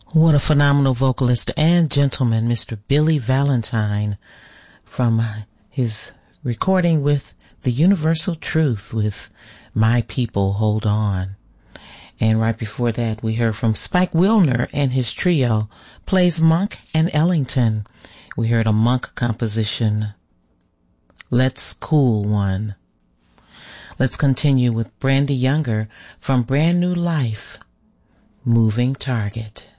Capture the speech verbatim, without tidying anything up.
What a phenomenal vocalist and gentleman, Mister Billy Valentine, from his recording with The Universal Truth with My People Hold On. And right before that, we heard from Spike Wilner and his trio, plays Monk and Ellington. We heard a Monk composition, Let's Cool One. Let's continue with Brandy Younger from Brand New Life, Moving Target.